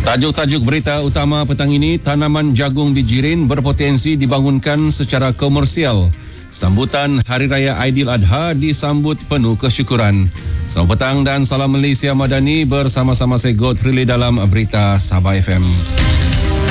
Tajuk-tajuk berita utama petang ini, tanaman jagung di Jirin berpotensi dibangunkan secara komersial. Sambutan Hari Raya Aidiladha disambut penuh kesyukuran. Selamat petang dan salam Malaysia Madani, bersama-sama saya Godfrey dalam berita Sabah FM.